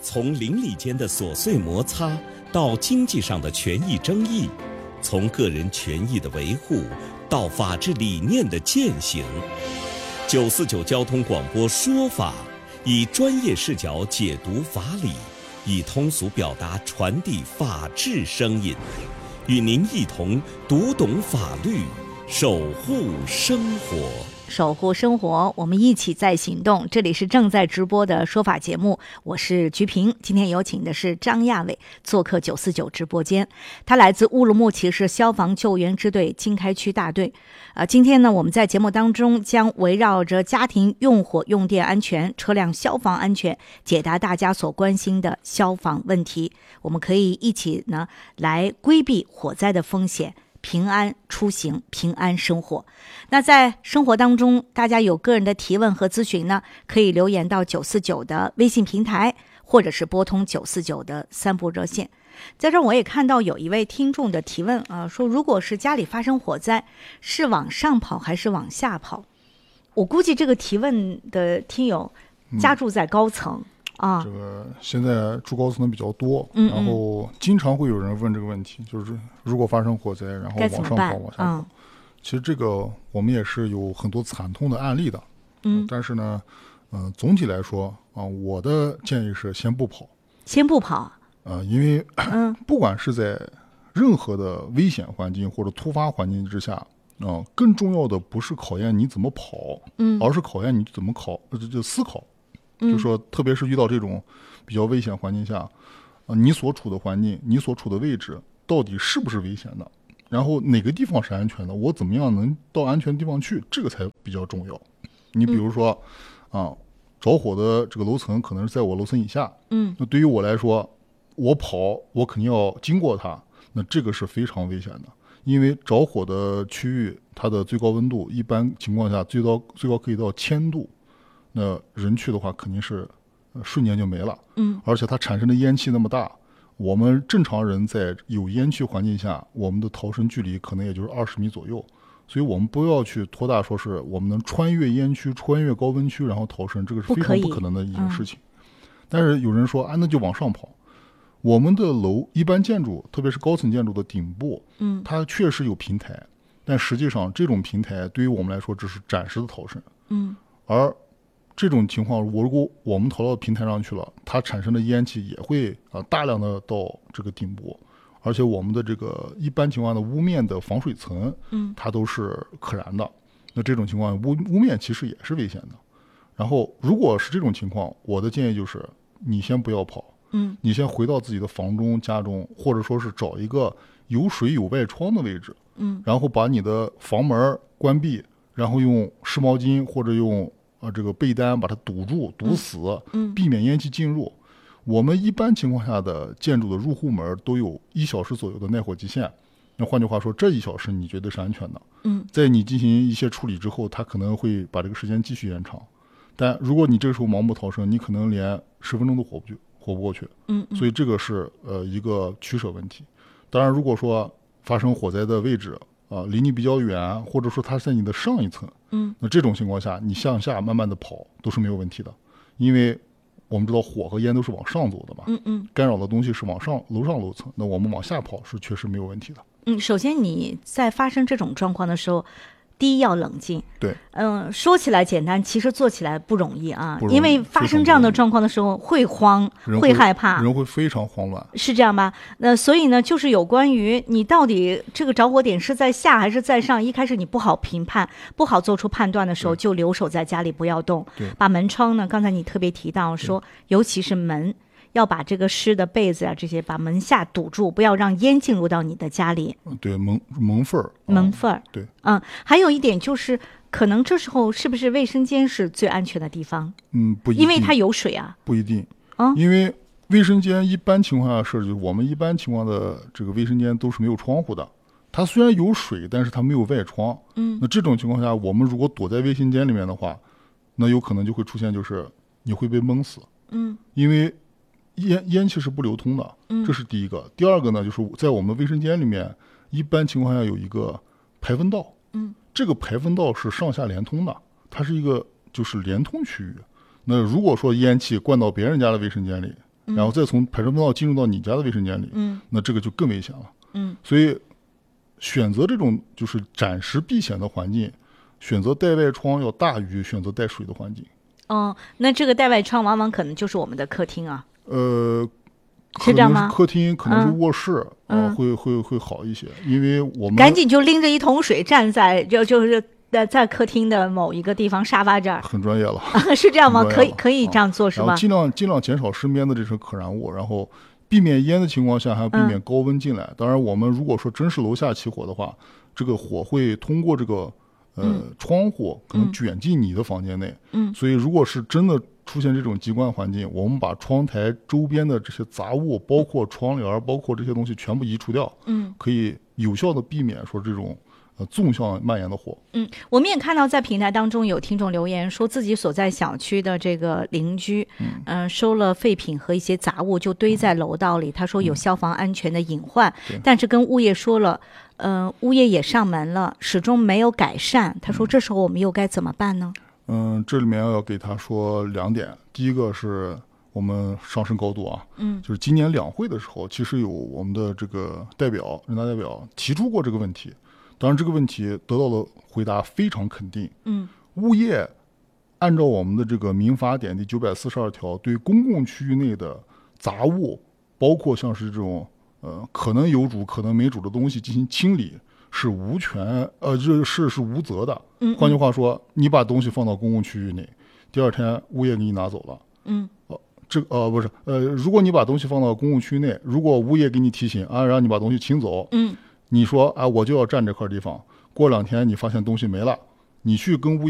从邻里间的琐碎摩擦到经济上的权益争议，从个人权益的维护到法治理念的践行，949交通广播说法，以专业视角解读法理，以通俗表达传递法治声音，与您一同读懂法律，守护生活。 守护生活，我们一起在行动。这里是正在直播的说法节目，我是菊萍。今天有请的是张亚伟做客949直播间，他来自乌鲁木齐市消防救援支队经开区大队。今天呢，我们在节目当中将围绕着家庭用火用电安全、车辆消防安全，解答大家所关心的消防问题。我们可以一起呢来规避火灾的风险，平安出行，平安生活。那在生活当中，大家有个人的提问和咨询呢，可以留言到949的微信平台，或者是拨通949的3部热线。在这儿我也看到有一位听众的提问说如果是家里发生火灾，是往上跑还是往下跑？我估计这个提问的听友家住在高层。 这个现在住高层的比较多，然后经常会有人问这个问题，就是如果发生火灾，然后往上跑往下跑。其实这个我们也是有很多惨痛的案例的，但是呢，总体来说我的建议是先不跑，因为不管是在任何的危险环境或者突发环境之下，更重要的不是考验你怎么跑，而是考验你怎么思考。就说特别是遇到这种比较危险环境下，你所处的环境，你所处的位置到底是不是危险的，然后哪个地方是安全的，我怎么样能到安全的地方去，这个才比较重要。你比如说着火的这个楼层可能是在我楼层以下，那对于我来说，我跑我肯定要经过它，那这个是非常危险的。因为着火的区域它的最高温度一般情况下最高可以到1000度，那人去的话肯定是瞬间就没了，而且它产生的烟气那么大，我们正常人在有烟气环境下，我们的逃生距离可能也就是20米左右，所以我们不要去拖大，说是我们能穿越烟区、穿越高温区然后逃生，这个是非常不可能的一件事情。但是有人说那就往上跑。我们的楼一般建筑，特别是高层建筑的顶部，它确实有平台，但实际上这种平台对于我们来说只是暂时的逃生，而这种情况，如果我们逃到平台上去了，它产生的烟气也会大量的到这个顶部，而且我们的这个一般情况的屋面的防水层，它都是可燃的。那这种情况，屋面其实也是危险的。然后，如果是这种情况，我的建议就是你先不要跑，你先回到自己的房中、家中，或者说是找一个有水有外窗的位置，然后把你的房门关闭，然后用湿毛巾或者用这个被单把它堵住、堵死，避免烟气进入。我们一般情况下的建筑的入户门都有1小时左右的耐火极限。那换句话说，这1小时你觉得是安全的，在你进行一些处理之后，它可能会把这个时间继续延长。但如果你这个时候盲目逃生，你可能连10分钟都活不过去。所以这个是一个取舍问题。当然，如果说发生火灾的位置离你比较远，或者说它在你的上一层，那这种情况下，你向下慢慢的跑都是没有问题的，因为我们知道火和烟都是往上走的嘛，干扰的东西是往上楼层，那我们往下跑是确实没有问题的。 首先你在发生这种状况的时候，第一要冷静。 对， 说起来简单，其实做起来不容易啊，因为发生这样的状况的时候会慌，会害怕， 人会非常慌乱， 是这样吧？那所以呢，就是有关于你到底这个着火点是在下还是在上，一开始你不好评判、不好做出判断的时候，就留守在家里不要动，把门窗呢，刚才你特别提到说，尤其是门。要把这个湿的被子这些把门下堵住，不要让烟进入到你的家里。 对，门缝儿。对， 还有一点就是，可能这时候是不是卫生间是最安全的地方？ 不一定， 因为它有水啊。 不一定因为卫生间一般情况下设计，我们一般情况的这个卫生间都是没有窗户的。它虽然有水，但是它没有外窗。那这种情况下，我们如果躲在卫生间里面的话，那有可能就会出现就是你会被闷死。因为烟气是不流通的，这是第一个。第二个呢，就是在我们卫生间里面，一般情况下有一个排风道，这个排风道是上下连通的，它是一个就是连通区域。那如果说烟气灌到别人家的卫生间里， 然后再从排水通道进入到你家的卫生间里，那这个就更危险了。所以选择这种就是暂时避险的环境，选择带外窗要大于选择带水的环境。 那这个带外窗往往可能就是我们的客厅啊。 是这样吗？客厅可能是卧室，会好一些，因为我们赶紧就拎着一桶水站在就是在客厅的某一个地方沙发这儿， 很专业了。 是这样吗？可以这样做是吧？ 然后尽量减少身边的这些可燃物，然后避免烟的情况下，还要避免高温进来。当然，我们如果说真是楼下起火的话，这个火会通过这个窗户可能卷进你的房间内。所以如果是真的出现这种极端环境，我们把窗台周边的这些杂物，包括窗帘，包括这些东西全部移除掉，可以有效的避免说这种纵向蔓延的火。 我们也看到在平台当中有听众留言说自己所在小区的这个邻居收了废品和一些杂物就堆在楼道里，他说有消防安全的隐患，但是跟物业说了，物业也上门了，始终没有改善。他说这时候我们又该怎么办呢？ 这里面要给他说2点。第一个是我们上升高度啊，就是今年两会的时候，其实有我们的这个人大代表提出过这个问题，当然这个问题得到的回答非常肯定。物业按照我们的这个民法典第942条，对公共区域内的杂物，包括像是这种可能有主可能没主的东西进行清理，是无权是无责的。换句话说，你把东西放到公共区域内，第二天物业给你拿走了。不是如果你把东西放到公共区域内，如果物业给你提醒让你把东西清走，你说我就要占这块地方，过2天你发现东西没了，你去跟物业